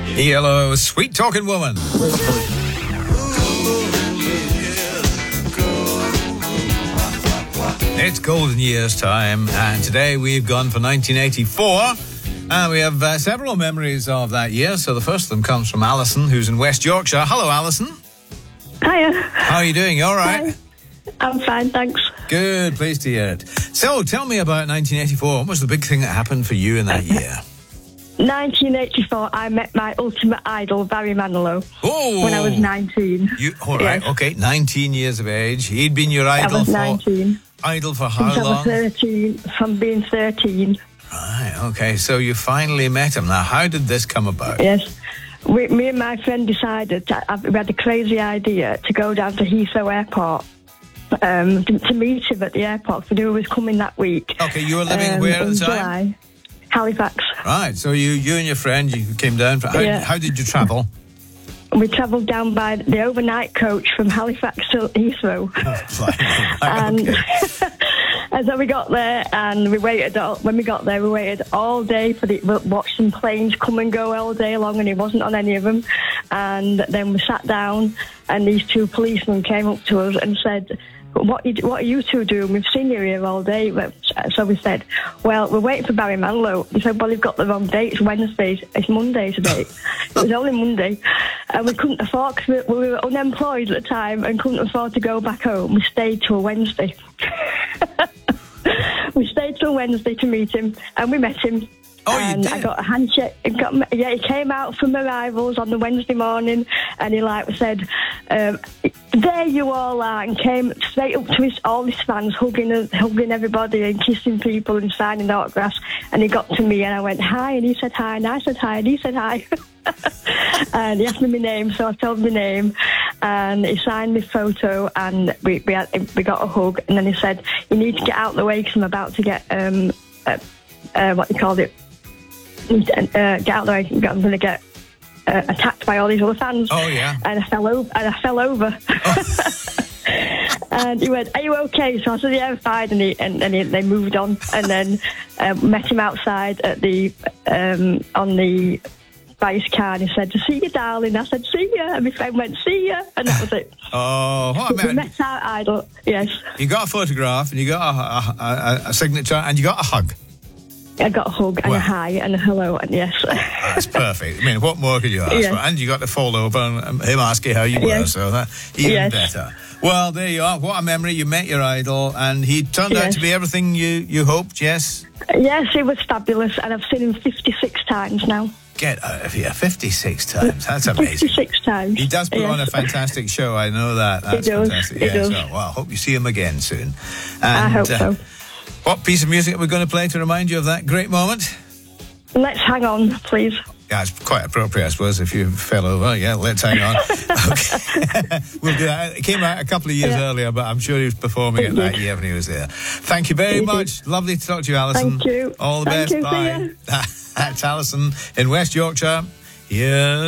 ELO, Sweet Talking Woman. It's Golden Years time, and today we've gone for 1984, and we have several memories of that year. So the first of them comes from Alison, who's in West Yorkshire. Hello, Alison. Hiya. How are you doing? You all right? Hi. I'm fine, thanks. Good, pleased to hear it. So tell me about 1984. What was the big thing that happened for you in that year? 1984, I met my ultimate idol, Barry Manilow, when I was 19. All right, yes. okay, 19 years of age. He'd been your idol I was 19. Idol for how Since long? I was 13, from being 13. Right, okay, so you finally met him. Now, how did this come about? Yes. Me and my friend decided, we had a crazy idea to go down to Heathrow Airport to meet him at the airport, because he was coming that week. Okay, you were living where at the time? July. Halifax. Right, so you and your friend, you came down. How did you travel? We travelled down by the overnight coach from Halifax to Heathrow. And so we got there, and we waited. When we got there, we waited all day we watched some planes come and go all day long, and he wasn't on any of them. And then we sat down, and these two policemen came up to us and said, What are you two doing? We've seen you here all day. So we said, well, we're waiting for Barry Manilow. They said, well, you've got the wrong date. It's Wednesday. It's Monday today. It was only Monday. And we couldn't afford, because we were unemployed at the time and couldn't afford to go back home. We stayed till Wednesday. We stayed till Wednesday to meet him, and we met him. Oh, and you did? I got a handshake. He came out from Arrivals on the Wednesday morning, and he said, "There you all are," and came straight up to all his fans, hugging everybody and kissing people and signing autographs. And he got to me, and I went hi, and he said hi, and I said hi, and he said hi. And he asked me my name, so I told him my name, and he signed my photo, and we got a hug. And then he said, "You need to get out of the way, because I'm about to get what you called it." Get out of the way. I'm going to get attacked by all these other fans. Oh yeah. And I fell over. And he went, "Are you okay?" So I said, "Yeah, I'm fine." And they moved on. And then met him outside at on the by his car, and he said, "See you, darling." I said, "See ya." And my friend went, "See ya," and that was it. Oh, what a man. We met our idol. Yes. You got a photograph, and you got a signature, and you got a hug. I got a hug and a hi and a hello, and yes. That's perfect. I mean, what more could you ask for? And you got to fall over and him ask you how you were, so that even better. Well, there you are. What a memory. You met your idol, and he turned out to be everything you hoped, yes? Yes, he was fabulous, and I've seen him 56 times now. Get out of here. 56 times. That's amazing. 56 times. He does put on a fantastic show. I know that. That's fantastic. He does. Well, I hope you see him again soon. And, I hope so. What piece of music are we going to play to remind you of that great moment? Let's Hang On, please. Yeah, it's quite appropriate, I suppose, if you fell over. Yeah, Let's Hang On. Okay. We'll do that. It came out a couple of years earlier, but I'm sure he was performing it that year when he was there. Thank you very much. Lovely to talk to you, Alison. Thank you. All the best. Bye. That's Alison in West Yorkshire. Yeah.